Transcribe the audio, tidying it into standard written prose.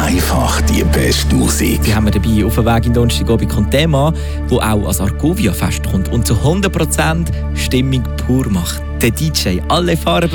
einfach die beste Musik. Die haben wir dabei. Auf dem Weg in Donnerstagabend kommt der Mann, der auch als Argovia festkommt und zu 100% Stimmung pur macht. Der DJ, alle Farben.